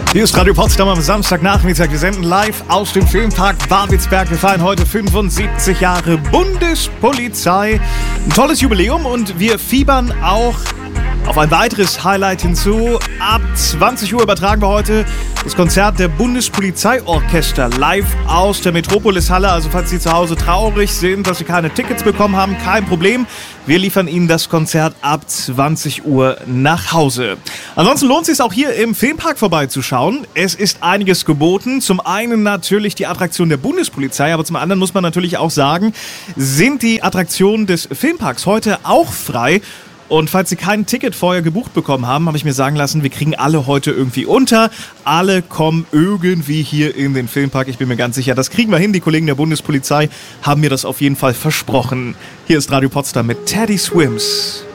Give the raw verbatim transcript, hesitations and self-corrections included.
Hier ist Radio Potsdam am Samstagnachmittag. Wir senden live aus dem Filmpark Babelsberg. Wir feiern heute fünfundsiebzig Jahre Bundespolizei. Ein tolles Jubiläum und wir fiebern auch auf ein weiteres Highlight hinzu. Ab zwanzig Uhr übertragen wir heute das Konzert der Bundespolizeiorchester live aus der Metropolis-Halle. Also falls Sie zu Hause traurig sind, dass Sie keine Tickets bekommen haben, kein Problem. Wir liefern Ihnen das Konzert ab zwanzig Uhr nach Hause. Ansonsten lohnt es sich auch hier im Filmpark vorbeizuschauen. Es ist einiges geboten. Zum einen natürlich die Attraktion der Bundespolizei, aber zum anderen muss man natürlich auch sagen, sind die Attraktionen des Filmparks heute auch frei. Und falls Sie kein Ticket vorher gebucht bekommen haben, habe ich mir sagen lassen, wir kriegen alle heute irgendwie unter. Alle kommen irgendwie hier in den Filmpark. Ich bin mir ganz sicher, das kriegen wir hin. Die Kollegen der Bundespolizei haben mir das auf jeden Fall versprochen. Hier ist Radio Potsdam mit Teddy Swims.